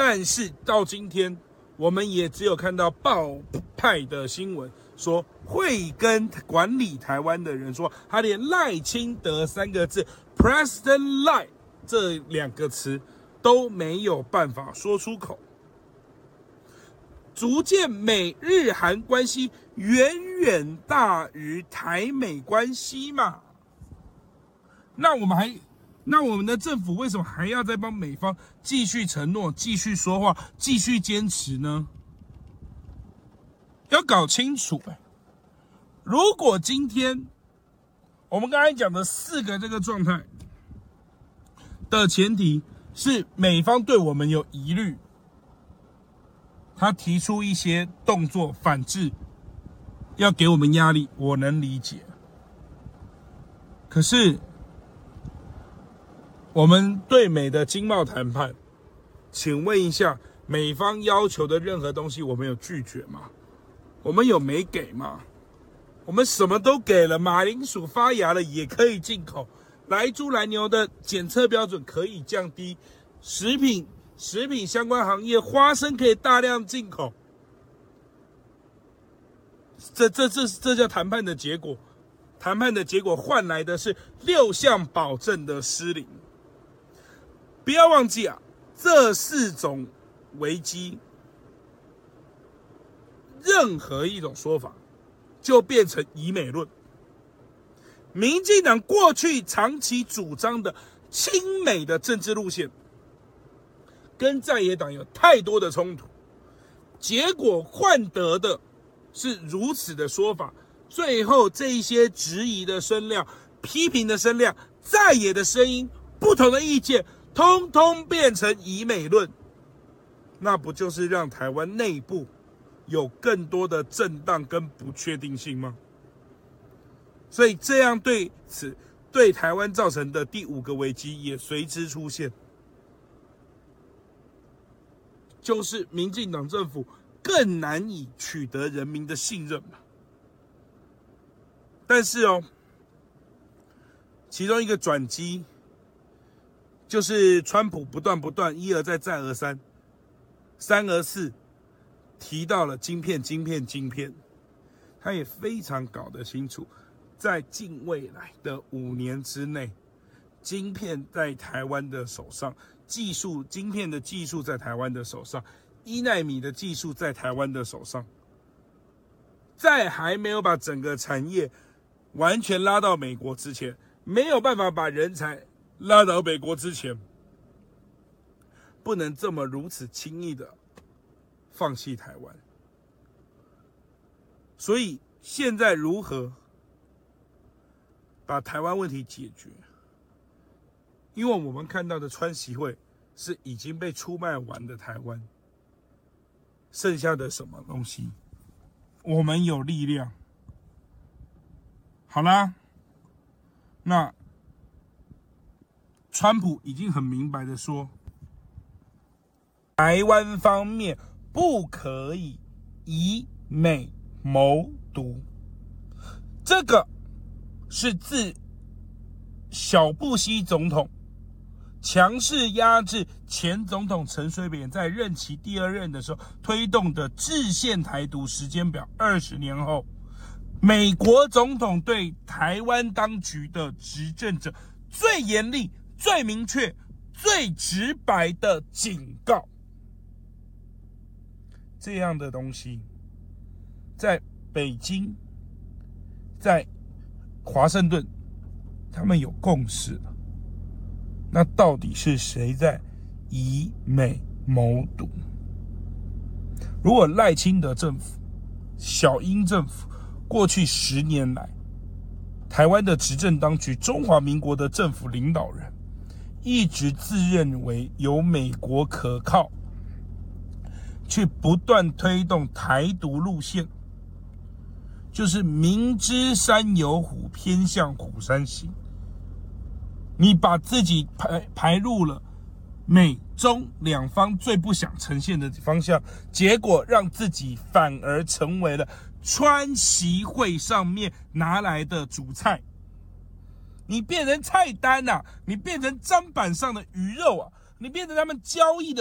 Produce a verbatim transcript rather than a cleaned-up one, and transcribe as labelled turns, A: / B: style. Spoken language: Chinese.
A: 但是到今天，我们也只有看到报派的新闻说，会跟管理台湾的人说，他连赖清德三个字 President 赖这两个词都没有办法说出口，逐渐美日韩关系远远大于台美关系嘛。那我们还，那我们的政府为什么还要再帮美方继续承诺、继续说话、继续坚持呢？要搞清楚，如果今天我们刚才讲的四个这个状态的前提是美方对我们有疑虑，他提出一些动作反制，要给我们压力，我能理解。可是我们对美的经贸谈判，请问一下，美方要求的任何东西我们有拒绝吗？我们有没给吗？我们什么都给了，马铃薯发芽了也可以进口，来猪来牛的检测标准可以降低，食品食品相关行业花生可以大量进口，这这这这叫谈判的结果。谈判的结果换来的是六项保证的失灵。不要忘记啊，这四种危机，任何一种说法就变成以美论。民进党过去长期主张的亲美的政治路线，跟在野党有太多的冲突，结果换得的是如此的说法。最后这一些质疑的声量、批评的声量、在野的声音、不同的意见，通通变成以美论，那不就是让台湾内部有更多的震荡跟不确定性吗？所以这样对此对台湾造成的第五个危机也随之出现，就是民进党政府更难以取得人民的信任嘛。但是哦，其中一个转机就是川普不断不断一而再再而三三而四提到了晶片晶片晶片，他也非常搞得清楚，在近未来的五年之内，晶片在台湾的手上，技术晶片的技术在台湾的手上，一奈米的技术在台湾的手上，在还没有把整个产业完全拉到美国之前，没有办法把人才拉到美国之前，不能这么如此轻易的放弃台湾。所以现在如何把台湾问题解决？因为我们看到的川习会是已经被出卖完的台湾，剩下的什么东西？我们有力量。好啦，那川普已经很明白的说，台湾方面不可以以美谋独，这个是自小布希总统强势压制前总统陈水扁在任期第二任的时候推动的制宪台独时间表，二十年后，美国总统对台湾当局的执政者最严厉、最明确、最直白的警告。这样的东西，在北京、在华盛顿，他们有共识了。那到底是谁在以美谋独？如果赖清德政府、小英政府过去十年来，台湾的执政当局、中华民国的政府领导人，一直自认为有美国可靠，去不断推动台独路线，就是明知山有虎，偏向虎山行。你把自己排排入了美中两方最不想呈现的方向，结果让自己反而成为了川习会上面拿来的主菜，你变成菜单啊，你变成砧板上的鱼肉啊，你变成他们交易的